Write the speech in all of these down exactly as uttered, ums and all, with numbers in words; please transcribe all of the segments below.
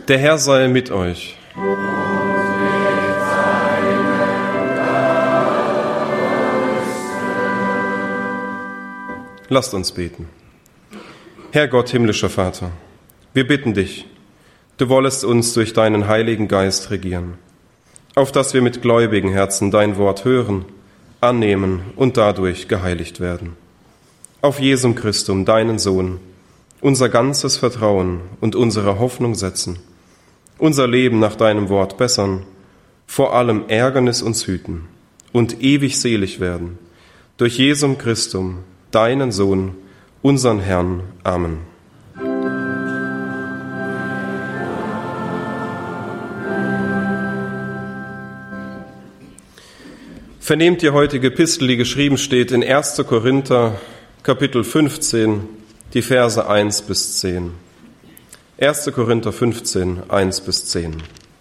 Der Herr sei mit euch. Lasst uns beten. Herr Gott, himmlischer Vater, wir bitten dich, du wollest uns durch deinen Heiligen Geist regieren, auf dass wir mit gläubigen Herzen dein Wort hören, annehmen und dadurch geheiligt werden. Auf Jesum Christum, deinen Sohn, unser ganzes Vertrauen und unsere Hoffnung setzen, unser Leben nach deinem Wort bessern, vor allem Ärgernis uns hüten und ewig selig werden, durch Jesum Christum, deinen Sohn, unseren Herrn. Amen. Vernehmt die heutige Epistel, die geschrieben steht in erster Korinther, Kapitel fünfzehn, die Verse eins bis zehn. erster Korinther fünfzehn, eins bis zehn.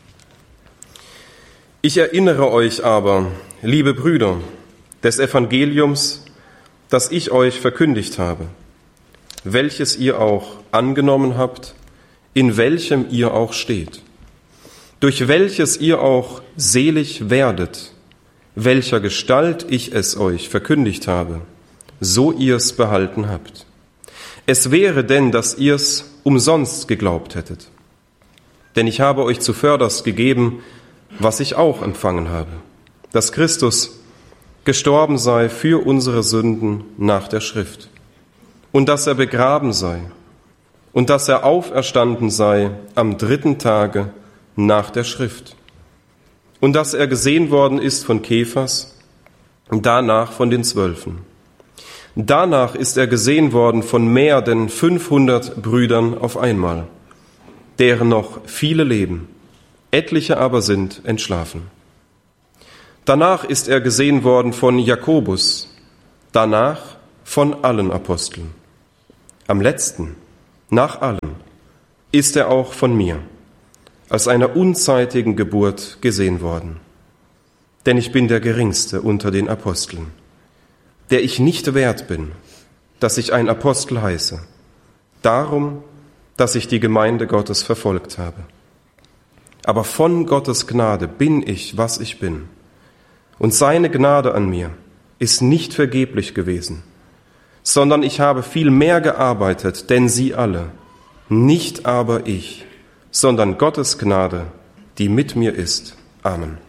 Ich erinnere euch aber, liebe Brüder, des Evangeliums, das ich euch verkündigt habe, welches ihr auch angenommen habt, in welchem ihr auch steht, durch welches ihr auch selig werdet, welcher Gestalt ich es euch verkündigt habe, so ihr's behalten habt. Es wäre denn, dass ihr's umsonst geglaubt hättet. Denn ich habe euch zuvörderst gegeben, was ich auch empfangen habe, dass Christus gestorben sei für unsere Sünden nach der Schrift und dass er begraben sei und dass er auferstanden sei am dritten Tage nach der Schrift und dass er gesehen worden ist von Kephas und danach von den Zwölfen. Danach ist er gesehen worden von mehr denn fünfhundert Brüdern auf einmal, deren noch viele leben, etliche aber sind entschlafen. Danach ist er gesehen worden von Jakobus, danach von allen Aposteln. Am letzten, nach allen, ist er auch von mir, als einer unzeitigen Geburt gesehen worden. Denn ich bin der Geringste unter den Aposteln, der ich nicht wert bin, dass ich ein Apostel heiße, darum, dass ich die Gemeinde Gottes verfolgt habe. Aber von Gottes Gnade bin ich, was ich bin, und seine Gnade an mir ist nicht vergeblich gewesen, sondern ich habe viel mehr gearbeitet, denn sie alle, nicht aber ich, sondern Gottes Gnade, die mit mir ist. Amen.